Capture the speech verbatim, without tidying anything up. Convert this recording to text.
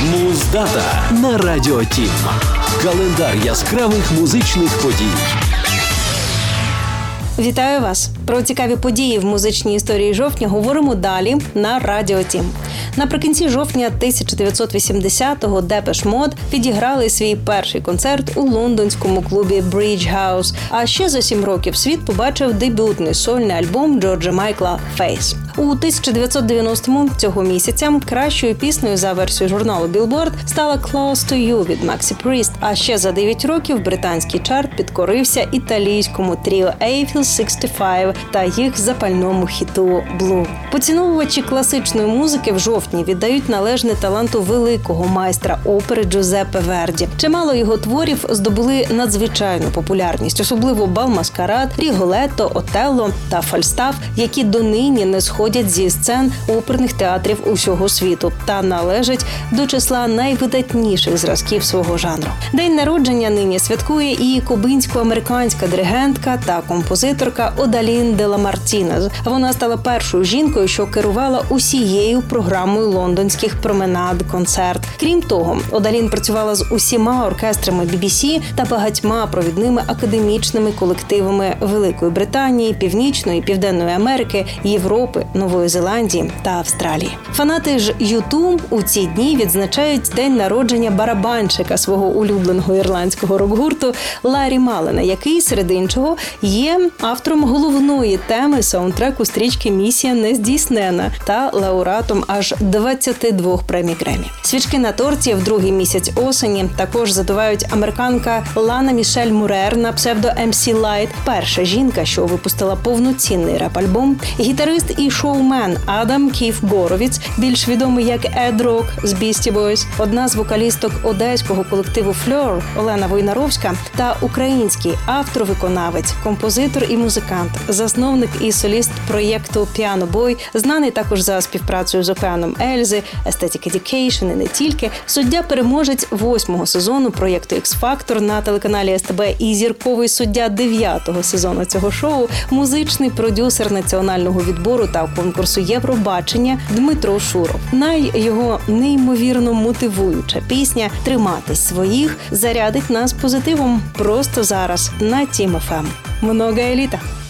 Муздата на Радіо Тім. Календар яскравих музичних подій. Вітаю вас! Про цікаві події в музичній історії жовтня говоримо далі на Радіо Тім. Наприкінці жовтня тисяча дев'ятсот вісімдесятого Депеш Мод відіграли свій перший концерт у лондонському клубі Bridge House. А ще за сім років світ побачив дебютний сольний альбом Джорджа Майкла «Face». У тисяча дев'ятсот дев'яностому цього місяця кращою піснею за версією журналу Billboard стала «Close to You» від Maxi Priest. А ще за дев'ять років британський чарт підкорився італійському тріо Eiffel шістдесят п'ять та їх запальному хіту «Blue». Поціновувачі класичної музики в жовтні віддають належне таланту великого майстра опери Джузеппе Верді. Чимало його творів здобули надзвичайну популярність, особливо «Бал-маскарад», «Ріголетто», «Отелло» та «Фальстаф», які донині не сходять зі сцен оперних театрів усього світу та належать до числа найвидатніших зразків свого жанру. День народження нині святкує і кубинсько-американська диригентка та композиторка Одалін де ла Мартінез. Вона стала першою жінкою, що керувала усією програмою лондонських променад-концерт. Крім того, Одалін працювала з усіма оркестрами бі бі сі та багатьма провідними академічними колективами Великої Британії, Північної і Південної Америки, Європи, Нової Зеландії та Австралії. Фанати ж ю ту у ці дні відзначають день народження барабанщика свого улюбленого ірландського рок-гурту Ларрі Малена, який, серед іншого, є автором головної теми саундтреку стрічки «Місія нездійснена» та лауреатом аж двадцяти двох премій Греммі. Свічки на торті в другий місяць осені також задувають американка Лана Мішель Мурер на псевдо ем сі Light, перша жінка, що випустила повноцінний реп-альбом, гітарист і шоумен Адам Кіф Горовіц, більш відомий як Ед Рок з Beastie Boys, одна з вокалісток одеського колективу Фльор Олена Войнаровська та український автор-виконавець, композитор і музикант, засновник і соліст проєкту Piano Boy, знаний також за співпрацею з Океаном Ельзи, Aesthetic Education і не тільки, суддя-переможець восьмого сезону проєкту X-Factor на телеканалі ес те бе і зірковий суддя дев'ятого сезону цього шоу, музичний продюсер національного відбору та конкурсу Євробачення Дмитро Шуров. Най його неймовірно мотивуюча пісня «Триматись своїх» зарядить нас позитивом просто зараз на Тім еф ем. Много еліта!